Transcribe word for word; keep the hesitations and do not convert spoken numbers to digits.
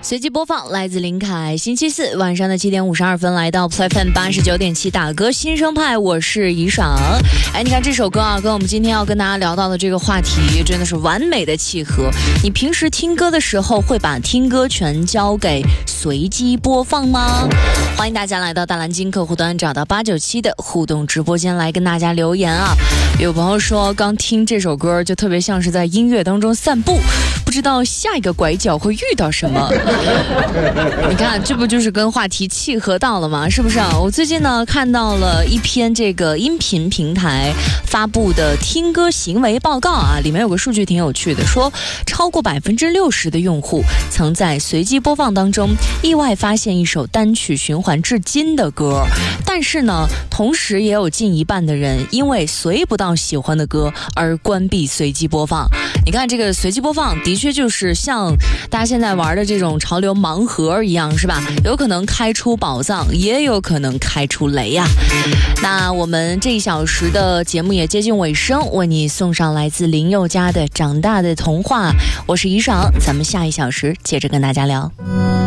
随机播放来自林凯，星期四晚上的七点五十二分来到 Play F M 八十九点七打歌新生派，我是怡爽。哎，你看这首歌啊，跟我们今天要跟大家聊到的这个话题真的是完美的契合。你平时听歌的时候会把听歌权交给随机播放吗？欢迎大家来到大蓝鲸客户端，找到八九七的互动直播间来跟大家留言啊。有朋友说刚听这首歌就特别像是在音乐当中散步，不知道下一个拐角会遇到什么。你看这不就是跟话题契合到了吗？是不是啊？我最近呢看到了一篇这个音频平台发布的听歌行为报告啊，里面有个数据挺有趣的，说超过百分之六十的用户曾在随机播放当中意外发现一首单曲循环至今的歌，但是呢同时也有近一半的人因为随不到喜欢的歌而关闭随机播放。你看这个随机播放的确就是像大家现在玩的这种潮流盲盒一样，是吧？有可能开出宝藏，也有可能开出雷呀、啊。那我们这一小时的节目也接近尾声，为你送上来自林宥嘉的《长大的童话》。我是怡爽，咱们下一小时接着跟大家聊。